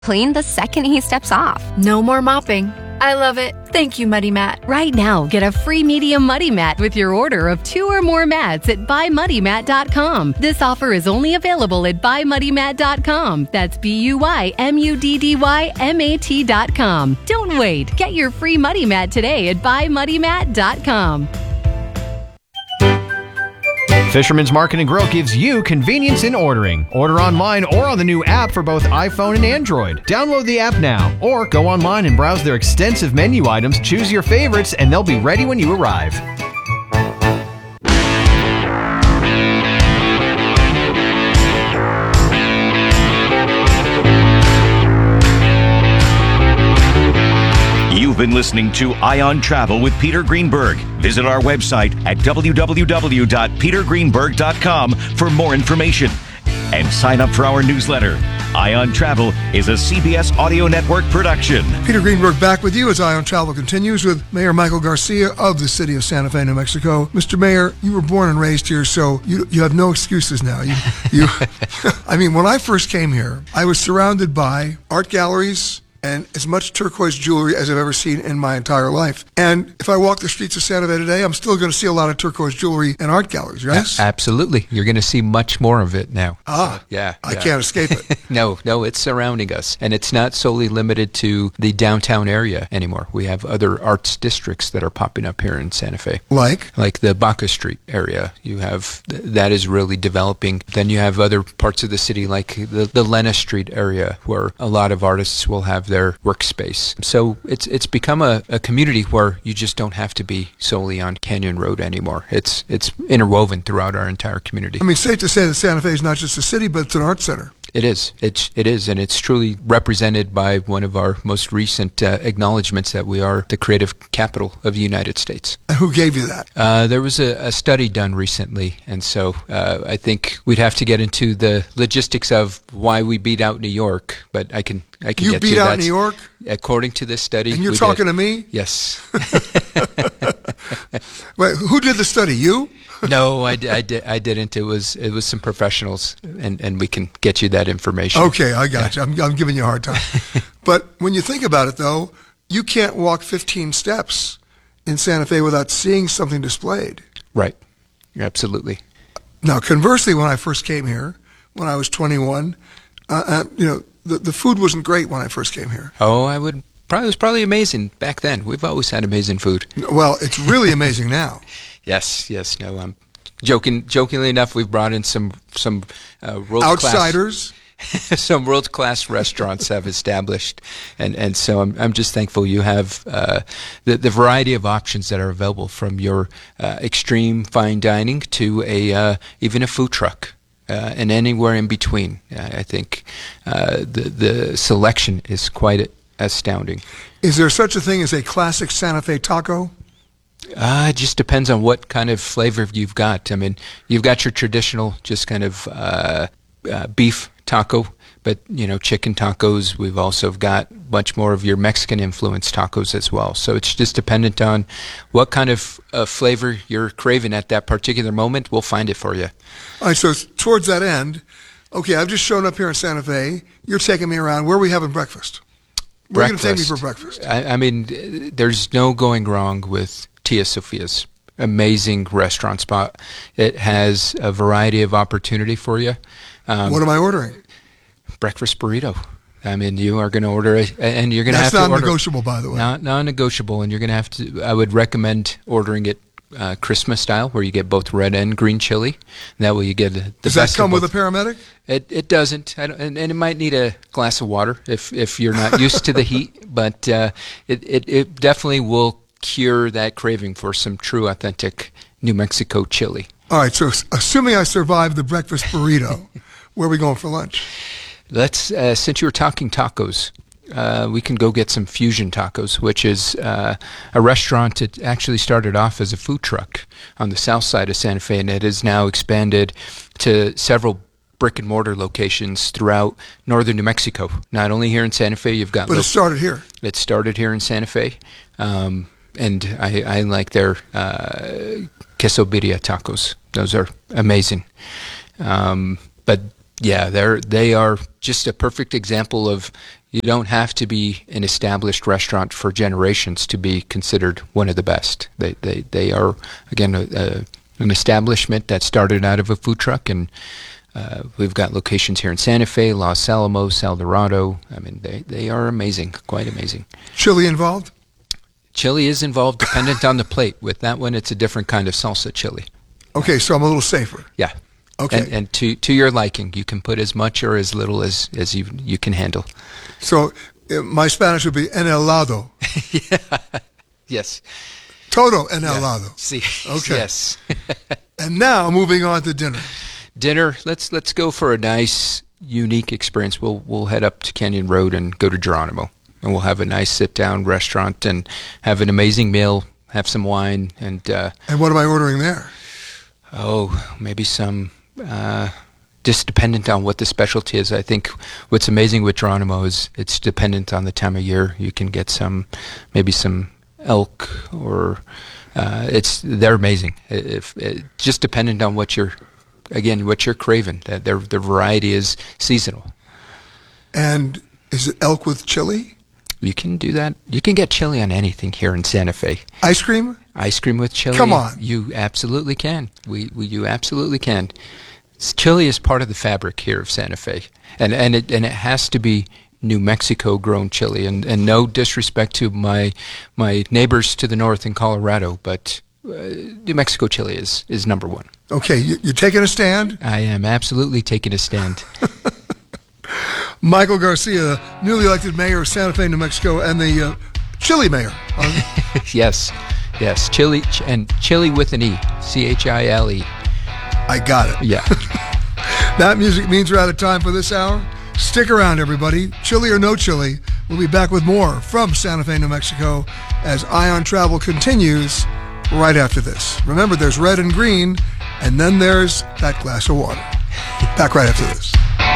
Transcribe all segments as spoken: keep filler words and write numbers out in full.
clean the second he steps off. No more mopping. I love it. Thank you, Muddy Mat. Right now, get a free medium Muddy Mat with your order of two or more mats at buy muddy mat dot com. This offer is only available at buy muddy mat dot com. That's B U Y M U D D Y M A T dot com. Don't wait. Get your free Muddy Mat today at buy muddy mat dot com. Fisherman's Market and Grill gives you convenience in ordering. Order online or on the new app for both iPhone and Android. Download the app now or go online and browse their extensive menu items, choose your favorites, and they'll be ready when you arrive. You've been listening to Eye on Travel with Peter Greenberg. Visit our website at w w w dot peter greenberg dot com for more information. And sign up for our newsletter. Eye on Travel is a C B S Audio Network production. Peter Greenberg back with you as Eye on Travel continues with Mayor Michael Garcia of the city of Santa Fe, New Mexico. Mister Mayor, you were born and raised here, so you you have no excuses now. You, you, I mean, when I first came here, I was surrounded by art galleries and as much turquoise jewelry as I've ever seen in my entire life. And if I walk the streets of Santa Fe today, I'm still going to see a lot of turquoise jewelry and art galleries, right? A- absolutely. You're going to see much more of it now. Ah, so, yeah. I yeah. can't escape it. no, no, it's surrounding us. And it's not solely limited to the downtown area anymore. We have other arts districts that are popping up here in Santa Fe. Like? Like the Baca Street area. You have, that is really developing. Then you have other parts of the city like the, the Lena Street area where a lot of artists will have their workspace. So it's it's become a, a community where you just don't have to be solely on Canyon Road anymore. It's it's interwoven throughout our entire community. I mean, safe to say that Santa Fe is not just a city, but it's an art center. It is. It's, it is, and it's truly represented by one of our most recent uh, acknowledgments that we are the creative capital of the United States. And who gave you that? Uh, there was a, a study done recently, and so uh, I think we'd have to get into the logistics of why we beat out New York, but I can I can you get beat to out that. New York? According to this study. And you're we talking did. to me? Yes. Wait, who did the study? You? No, I, I, did, I didn't. It was it was some professionals, and, and we can get you that information. Okay, I got yeah. you. I'm, I'm giving you a hard time. But when you think about it, though, you can't walk fifteen steps in Santa Fe without seeing something displayed. Right. Absolutely. Now, conversely, when I first came here, when I was twenty-one, uh, uh, you know, the, the food wasn't great when I first came here. Oh, I would probably, it was probably amazing back then. We've always had amazing food. Well, it's really amazing now. Yes, yes, no, I'm joking. Jokingly enough, we've brought in some some uh, world outsiders. Class, some world class restaurants have established, and, and so I'm I'm just thankful you have uh, the the variety of options that are available, from your uh, extreme fine dining to a uh, even a food truck. Uh, and anywhere in between. Uh, I think uh, the the selection is quite astounding. Is there such a thing as a classic Santa Fe taco? Uh, it just depends on what kind of flavor you've got. I mean, you've got your traditional, just kind of uh, uh, beef taco, but, you know, chicken tacos. We've also got much more of your Mexican-influenced tacos as well. So it's just dependent on what kind of uh, flavor you're craving at that particular moment. We'll find it for you. All right, so towards that end, okay, I've just shown up here in Santa Fe. You're taking me around. Where are we having breakfast? Where breakfast. are you going to take me for breakfast? I, I mean, there's no going wrong with Tia Sophia's. Amazing restaurant spot. It has a variety of opportunity for you. Um, what am I ordering? Breakfast burrito. I mean, you are going to order it, and you're going to have to order. That's non-negotiable, by the way. Not non-negotiable, and you're going to have to. I would recommend ordering it uh, Christmas style, where you get both red and green chili. And that way, you get the Does best that come of with a paramedic? It it doesn't, I don't, and, and it might need a glass of water if if you're not used to the heat. But uh, it, it it definitely will cure that craving for some true, authentic New Mexico chili. All right, so assuming I survive the breakfast burrito, where are we going for lunch? Let's, uh, since you were talking tacos, uh, we can go get some Fusion Tacos, which is uh, a restaurant that actually started off as a food truck on the south side of Santa Fe, and it has now expanded to several brick and mortar locations throughout northern New Mexico. Not only here in Santa Fe, you've got... But lo- it started here. It started here in Santa Fe. Um, and I, I like their uh, queso birria tacos. Those are amazing. Um, but yeah, they're they are just a perfect example of You don't have to be an established restaurant for generations to be considered one of the best. They they, they are, again, a, a, an establishment that started out of a food truck, and uh, we've got locations here in Santa Fe, Los Alamos, El Dorado. I mean, they, they are amazing, quite amazing. Chili involved? Chili is involved, dependent on the plate. With that one, it's a different kind of salsa chili. Okay, so I'm a little safer. Yeah. Okay. And, and to to your liking, you can put as much or as little as, as you you can handle. So uh, my Spanish would be en helado. Yeah. Yes. Todo en Yeah. helado. See. Okay. Yes. And now moving on to dinner. Dinner. Let's let's go for a nice, unique experience. We'll we'll head up to Canyon Road and go to Geronimo, and we'll have a nice sit down restaurant and have an amazing meal. Have some wine and. Uh, And what am I ordering there? oh, maybe some. Uh, just dependent on what the specialty is. I think what's amazing with Geronimo is it's dependent on the time of year. You can get some, maybe some elk, or uh, it's they're amazing. If it, just dependent on what you're, again, what you're craving. That their their variety is seasonal. And is it elk with chili? You can do that. You can get chili on anything here in Santa Fe. Ice cream? Ice cream with chili. Come on. You absolutely can. We, we you absolutely can. Chili is part of the fabric here of Santa Fe, and and it and it has to be New Mexico grown chili. And, and no disrespect to my my neighbors to the north in Colorado, but uh, New Mexico chili is is number one. Okay, you, you're taking a stand? I am absolutely taking a stand. Michael Garcia, newly elected mayor of Santa Fe, New Mexico, and the uh, chili mayor. Uh, Yes, yes, chili ch- and chili with an E, C H I L E. I got it. Yeah. That music means we're out of time for this hour. Stick around, everybody. Chili or no chili, we'll be back with more from Santa Fe, New Mexico, as Ion Travel continues right after this. Remember, there's red and green, and then there's that glass of water. Back right after this.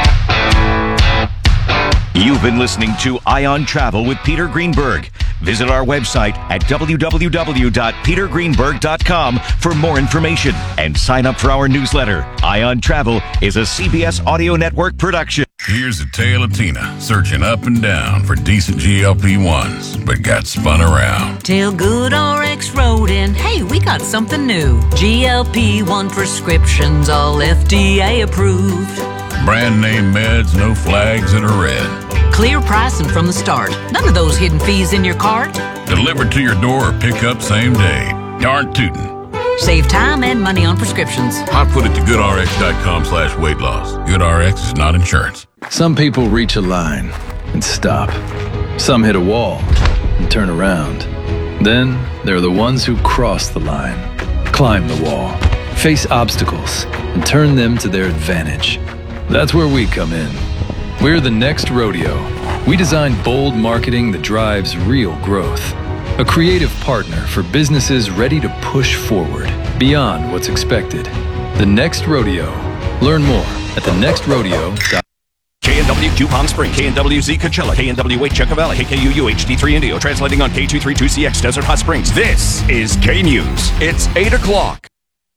You've been listening to Ion Travel with Peter Greenberg. Visit our website at w w w dot peter greenberg dot com for more information and sign up for our newsletter. Ion Travel is a C B S Audio Network production. Here's the tale of Tina, searching up and down for decent G L P ones, but got spun around. Till Good R X wrote in, hey, we got something new. G L P one prescriptions, all F D A approved. Brand name meds, no flags that are red. Clear pricing from the start. None of those hidden fees in your cart. Delivered to your door or pick up same day. Darn tootin'. Save time and money on prescriptions. Hot foot it to goodrx.com slash weight loss. GoodRx is not insurance. Some people reach a line and stop. Some hit a wall and turn around. Then there are the ones who cross the line, climb the wall, face obstacles, and turn them to their advantage. That's where we come in. We're the next rodeo. We design bold marketing that drives real growth. A creative partner for businesses ready to push forward beyond what's expected. The Next Rodeo. Learn more at the next rodeo dot com. K N W Q Palm Springs, K N W Z Coachella, K N W eight Yucca Valley, K K U U H D three Indio, translating on K two thirty-two C X Desert Hot Springs. This is K News. It's eight o'clock.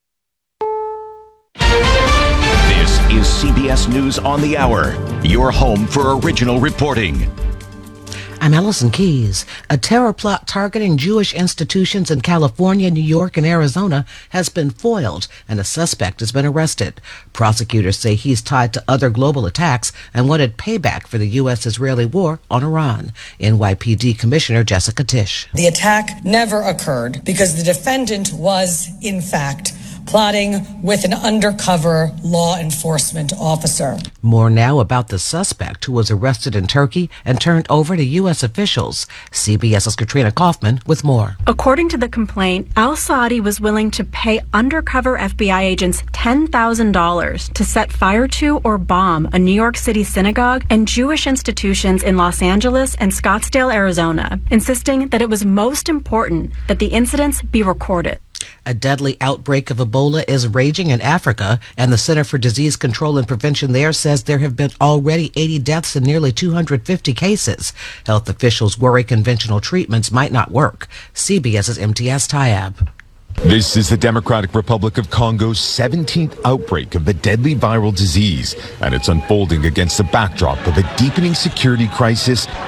This is C B S News on the Hour, your home for original reporting. I'm Allison Keys. A terror plot targeting Jewish institutions in California, New York, and Arizona has been foiled, and a suspect has been arrested. Prosecutors say he's tied to other global attacks and wanted payback for the U S-Israeli war on Iran. N Y P D Commissioner Jessica Tisch. The attack never occurred because the defendant was, in fact, plotting with an undercover law enforcement officer. More now about the suspect who was arrested in Turkey and turned over to U S officials. CBS's Katrina Kaufman with more. According to the complaint, Al-Saadi was willing to pay undercover F B I agents ten thousand dollars to set fire to or bomb a New York City synagogue and Jewish institutions in Los Angeles and Scottsdale, Arizona, insisting that it was most important that the incidents be recorded. A deadly outbreak of Ebola is raging in Africa, and the Center for Disease Control and Prevention there says there have been already eighty deaths and nearly two hundred fifty cases. Health officials worry conventional treatments might not work. CBS's M T S Tayab. This is the Democratic Republic of Congo's seventeenth outbreak of the deadly viral disease, and it's unfolding against the backdrop of a deepening security crisis